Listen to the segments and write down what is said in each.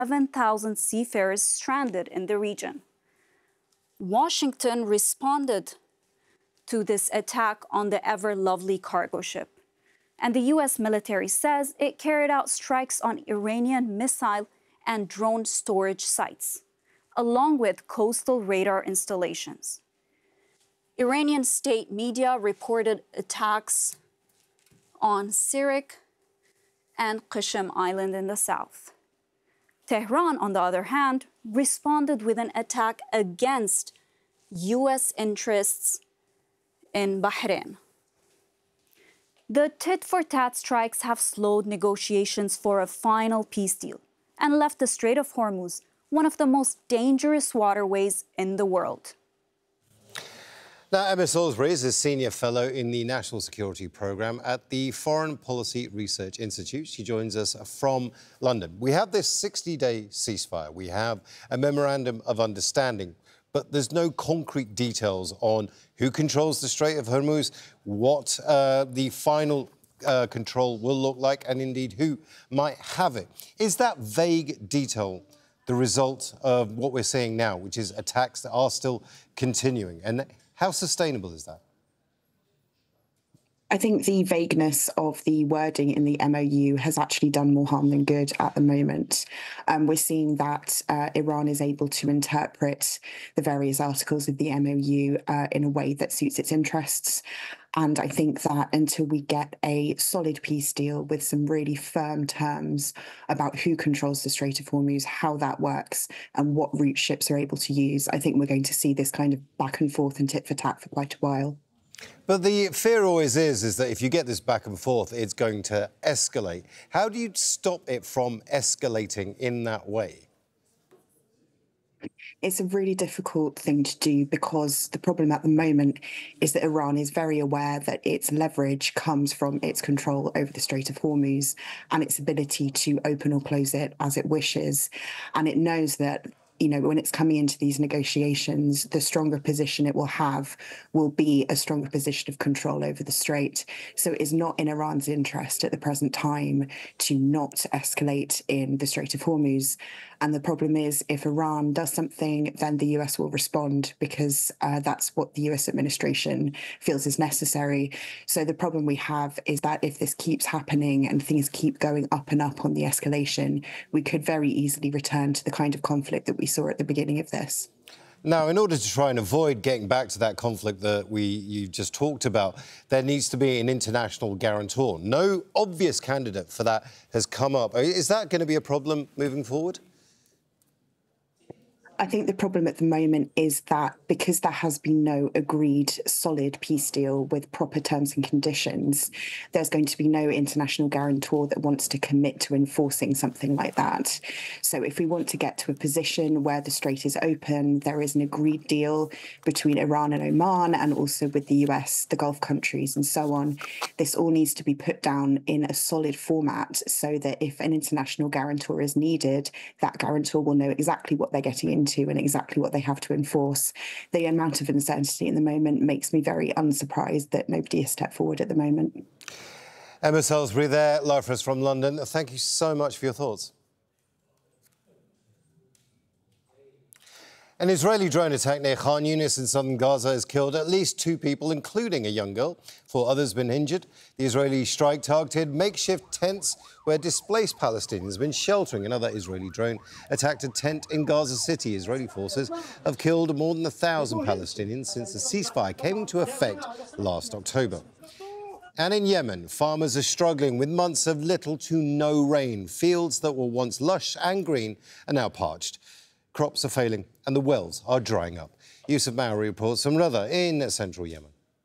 7,000 seafarers stranded in the region. Washington responded to this attack on the Ever Lovely cargo ship, and the U.S. military says it carried out strikes on Iranian missile and drone storage sites, along with coastal radar installations. Iranian state media reported attacks on Sirik and Qashem Island in the south. Tehran, on the other hand, responded with an attack against U.S. interests in Bahrain. The tit-for-tat strikes have slowed negotiations for a final peace deal and left the Strait of Hormuz one of the most dangerous waterways in the world. Now, Emma Salisbury is a senior fellow in the National Security Programme at the Foreign Policy Research Institute. She joins us from London. We have this 60-day ceasefire. We have a memorandum of understanding, but there's no concrete details on who controls the Strait of Hormuz, what the final control will look like, and indeed who might have it. Is that vague detail the result of what we're seeing now, which is attacks that are still continuing? And how sustainable is that? I think the vagueness of the wording in the MOU has actually done more harm than good at the moment. We're seeing that Iran is able to interpret the various articles of the MOU in a way that suits its interests. And I think that until we get a solid peace deal with some really firm terms about who controls the Strait of Hormuz, how that works, and what route ships are able to use, I think we're going to see this kind of back and forth and tit for tat for quite a while. But the fear always is that if you get this back and forth, it's going to escalate. How do you stop it from escalating in that way? It's a really difficult thing to do because the problem at the moment is that Iran is very aware that its leverage comes from its control over the Strait of Hormuz and its ability to open or close it as it wishes. And it knows that, you know, when it's coming into these negotiations, the stronger position it will have will be a stronger position of control over the strait. So it is not in Iran's interest at the present time to not escalate in the Strait of Hormuz. And the problem is, if Iran does something, then the US will respond because that's what the US administration feels is necessary. So the problem we have is that if this keeps happening and things keep going up and up on the escalation, we could very easily return to the kind of conflict that we saw at the beginning of this. Now, in order to try and avoid getting back to that conflict that you just talked about, there needs to be an international guarantor. No obvious candidate for that has come up. Is that going to be a problem moving forward? I think the problem at the moment is that because there has been no agreed solid peace deal with proper terms and conditions, there's going to be no international guarantor that wants to commit to enforcing something like that. So if we want to get to a position where the strait is open, there is an agreed deal between Iran and Oman and also with the US, the Gulf countries and so on, this all needs to be put down in a solid format so that if an international guarantor is needed, that guarantor will know exactly what they're getting into and exactly what they have to enforce. The amount of uncertainty in the moment makes me very unsurprised that nobody has stepped forward at the moment. Emma Salisbury there, live for us from London. Thank you so much for your thoughts. An Israeli drone attack near Khan Yunis in southern Gaza has killed at least 2 people, including a young girl. 4 others have been injured. The Israeli strike targeted makeshift tents where displaced Palestinians have been sheltering. Another Israeli drone attacked a tent in Gaza City. Israeli forces have killed more than 1,000 Palestinians since the ceasefire came into effect last October. And in Yemen, farmers are struggling with months of little to no rain. Fields that were once lush and green are now parched. Crops are failing and the wells are drying up. Yusuf Maori reports from Rada in central Yemen.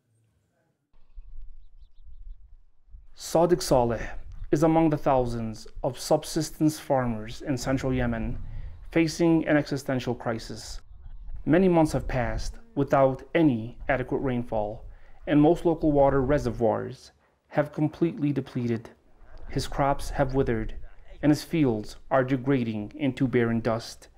Sadiq Saleh is among the thousands of subsistence farmers in central Yemen facing an existential crisis. Many months have passed without any adequate rainfall, and most local water reservoirs have completely depleted. His crops have withered, and his fields are degrading into barren dust.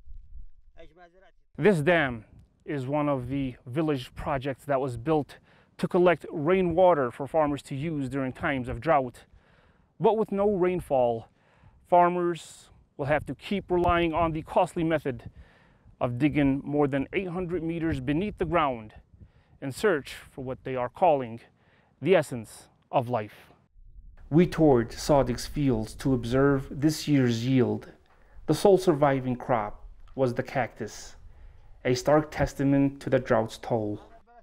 This dam is one of the village projects that was built to collect rainwater for farmers to use during times of drought. But with no rainfall, farmers will have to keep relying on the costly method of digging more than 800 meters beneath the ground in search for what they are calling the essence of life. We toured Sadiq's fields to observe this year's yield. The sole surviving crop was the cactus, a stark testament to the drought's toll.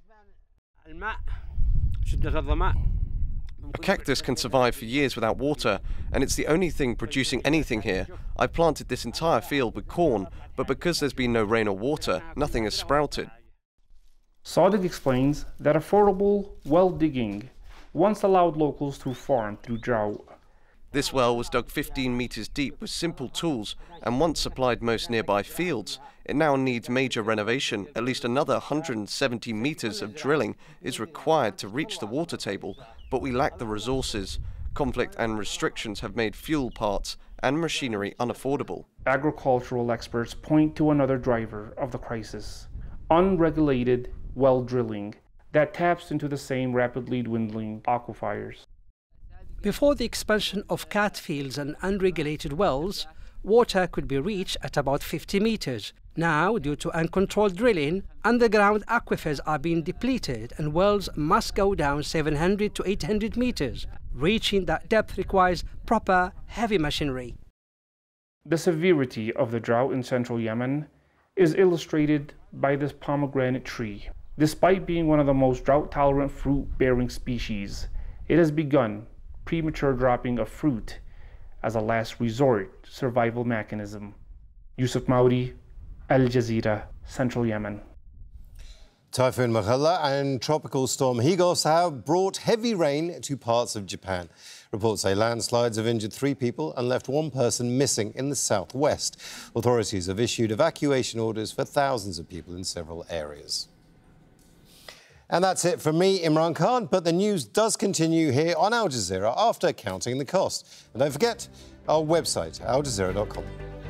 A cactus can survive for years without water, and it's the only thing producing anything here. I planted this entire field with corn, but because there's been no rain or water, nothing has sprouted. Sadiq explains that affordable well digging once allowed locals to farm through drought. This well was dug 15 meters deep with simple tools and once supplied most nearby fields. It now needs major renovation. At least another 170 meters of drilling is required to reach the water table, but we lack the resources. Conflict and restrictions have made fuel parts and machinery unaffordable. Agricultural experts point to another driver of the crisis: unregulated well drilling that taps into the same rapidly dwindling aquifers. Before the expansion of cat fields and unregulated wells, water could be reached at about 50 meters. Now, due to uncontrolled drilling, underground aquifers are being depleted and wells must go down 700 to 800 meters. Reaching that depth requires proper, heavy machinery. The severity of the drought in central Yemen is illustrated by this pomegranate tree. Despite being one of the most drought-tolerant fruit-bearing species, it has begun premature dropping of fruit as a last resort survival mechanism. Yusuf Maudi, Al Jazeera, Central Yemen. Typhoon Mahela and Tropical Storm Higos have brought heavy rain to parts of Japan. Reports say landslides have injured 3 people and left 1 person missing in the southwest. Authorities have issued evacuation orders for thousands of people in several areas. And that's it from me, Imran Khan, but the news does continue here on Al Jazeera after counting the cost. And don't forget our website, aljazeera.com.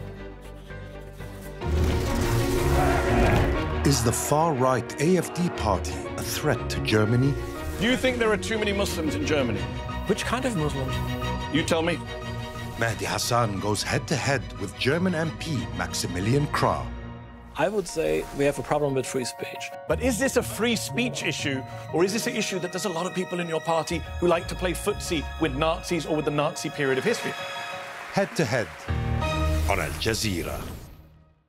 Is the far-right AfD party a threat to Germany? Do you think there are too many Muslims in Germany? Which kind of Muslims? You tell me. Mehdi Hassan goes head-to-head with German MP Maximilian Krah. I would say we have a problem with free speech. But is this a free speech issue, or is this an issue that there's a lot of people in your party who like to play footsie with Nazis or with the Nazi period of history? Head-to-head on Al Jazeera.